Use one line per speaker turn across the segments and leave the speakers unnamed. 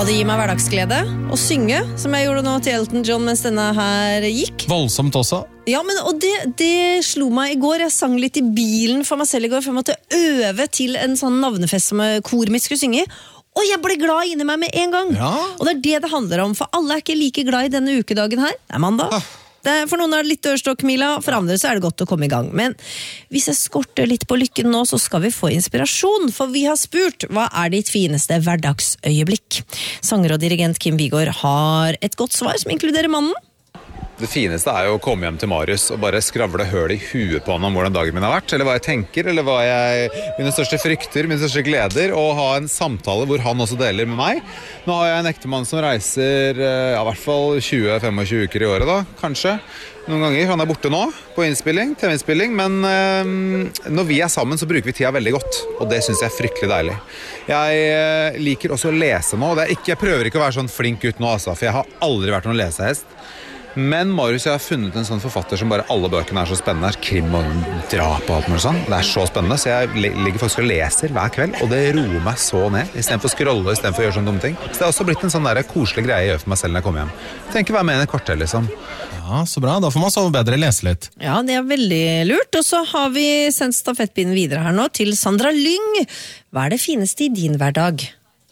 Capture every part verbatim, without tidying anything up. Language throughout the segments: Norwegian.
det gir meg hverdagsglede å synge, som jeg gjorde nå til Elton John mens denne her gikk.
Voldsomt også.
Ja, men og det, det slo meg i går. Jeg sang litt i bilen for meg selv i går, for jeg måtte øve til en sånn navnefest som kor mitt skulle synge. Og jeg ble glad inni meg med en gang.
Ja.
Og det er det det handler om, for alle er ikke like glad i denne ukedagen her. Det er mandag. Ah. For noen er det litt dørstokkmila, for andre så er det godt å komme i gang. Men hvis jeg skorter litt på lykken nå, så skal vi få inspirasjon, for vi har spurt, hva er ditt fineste hverdagsøyeblikk? Sanger og dirigent Kim Vigor har et godt svar som inkluderer mannen.
Det fineste er jo å komme hjem til Marius og bare skravle høl i huet på han om hvordan dagen min har vært, eller hva jeg tenker, eller hva jeg, mine største frykter, mine største gleder, og ha en samtale hvor han også deler med meg. Nå har jeg en ektemann som reiser ja, i hvert fall tjue til tjuefem uker i året da, kanskje. Noen ganger, han er borte nå på innspilling, T V-innspilling, men øh, når vi er sammen så bruker vi tida veldig godt, og det synes jeg er fryktelig deilig. Jeg øh, liker også å lese nå, det er ikke, jeg prøver ikke å være sånn flink ut nå, altså, for jeg har aldri vært noen lesehest. Men Marius, jeg har funnet en sånn forfatter som bare alle bøkene er så spennende, krim og drap og alt mulig sånn. Det er så spennende, så jeg ligger faktisk og leser hver kveld, og det roer meg så ned, i stedet for å scrolle, i stedet for å gjøre sånne dumme ting. Så det har også blitt en sånn der koselig greie jeg gjør for meg selv når jeg kommer hjem. Jeg tenker ikke være med i en kvarter, liksom.
Ja, så bra. Da får man sove bedre, lese litt.
Ja, det er veldig lurt. Og så har vi sendt stafettpinnen videre her nå til Sandra Lyng. Hva er det fineste i din hverdag?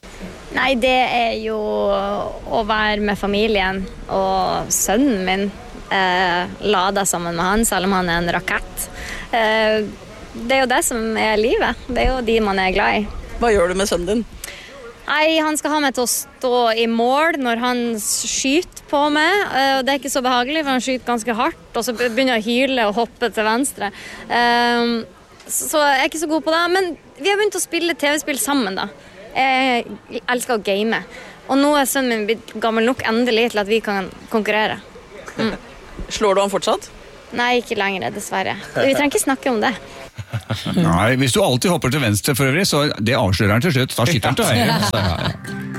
Nei, det er jo å være med familien og sønnen min, eh, lade sammen med han, selv om han er en rakett. Eh, det er jo det som er livet. Det er jo de man er glad i.
Hva gjør du med sønnen din?
Nei, han skal ha meg til å stå i mål når han skyter på meg, eh, og det er ikke så behagelig, for han skyter ganske hardt, og så begynner jeg å hyle og hoppe til venstre. Eh, så jeg er ikke så god på det, men vi har begynt å spille T V-spill sammen da. Jeg elsker å game. Og nå er sønnen min blitt gammel nok endelig til at vi kan konkurrere. Mm.
Slår du han fortsatt?
Nei, ikke lenger, dessverre. Vi trenger ikke snakke om det.
Nei, hvis du alltid hopper til venstre for øvrig, så det avslører han til slutt. Da skytter han til høyre. Så, ja, ja.